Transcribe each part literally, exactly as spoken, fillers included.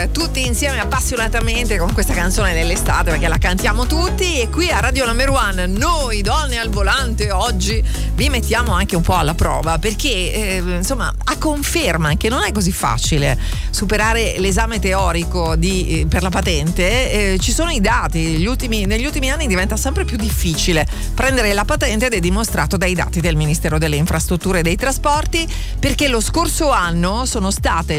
eh, tutti insieme appassionatamente con questa canzone dell'estate, perché la cantiamo tutti. E qui a Radio Number One, noi donne al volante, oggi vi mettiamo anche un po' alla prova, perché eh, insomma a conferma che non è così facile superare l'esame teorico di, eh, per la patente. Eh, ci sono i dati, gli ultimi, negli ultimi anni diventa sempre più difficile prendere la patente, ed è dimostrato dai dati del Ministero delle Infrastrutture e dei Trasporti, perché lo scorso anno sono state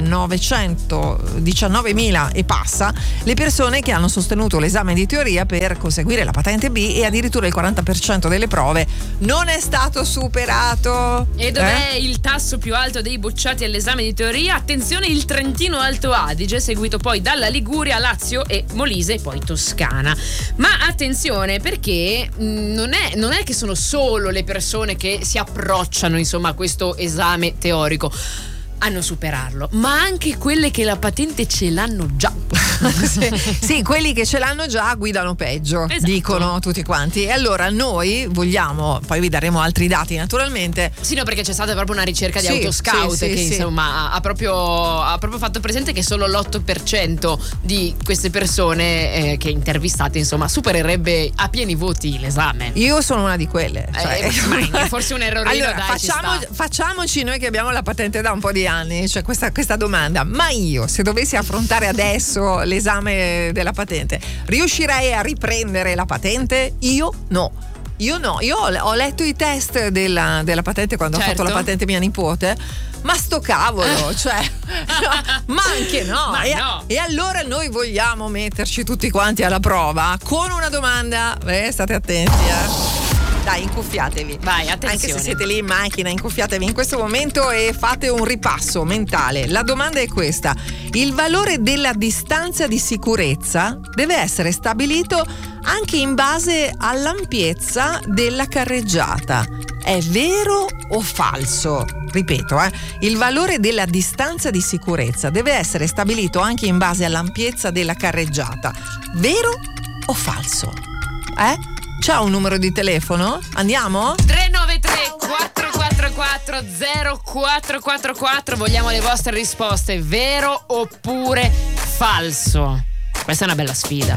novecentodiciannovemila e passa le persone che hanno sostenuto l'esame di teoria per conseguire la patente B, e addirittura il quaranta per cento delle prove non è stato superato. E dov'è eh? il tasso più alto dei bocciati all'esame di teoria? Attenzione, il Trentino Alto Adige, seguito poi dalla Liguria, Lazio e Molise, e poi Toscana. Ma attenzione, perché non è, non è che sono solo le persone che si approcciano insomma a questo esame teorico a non superarlo, ma anche quelle che la patente ce l'hanno già. sì, sì, quelli che ce l'hanno già guidano peggio, esatto, dicono tutti quanti. E allora noi vogliamo, poi vi daremo altri dati naturalmente. Sì, no, perché c'è stata proprio una ricerca di sì, Autoscout sì, sì, che sì. insomma ha proprio, ha proprio fatto presente che solo l'otto per cento di queste persone eh, che intervistate insomma supererebbe a pieni voti l'esame. Io sono una di quelle, cioè. eh, forse un errorino. Allora, dai, facciamo, ci sta. facciamoci noi che abbiamo la patente da un po' di anni, cioè questa, questa domanda: ma io, se dovessi affrontare adesso l'esame della patente, riuscirei a riprendere la patente? Io no. Io no, io ho, ho letto i test della, della patente quando certo. ho fatto la patente mia nipote, ma sto cavolo, cioè no, ma anche no. Ma e, no. e allora noi vogliamo metterci tutti quanti alla prova con una domanda, eh, state attenti, eh. Dai, incuffiatevi. Vai, attenzione. Anche se siete lì in macchina, incuffiatevi in questo momento e fate un ripasso mentale. La domanda è questa: il valore della distanza di sicurezza deve essere stabilito anche in base all'ampiezza della carreggiata. È vero o falso? Ripeto, eh, il valore della distanza di sicurezza deve essere stabilito anche in base all'ampiezza della carreggiata. Vero o falso? Eh? C'è un numero di telefono? Andiamo? tre nove tre quattro quattro quattro zero quattro quattro quattro. Vogliamo le vostre risposte, vero oppure falso? Questa è una bella sfida.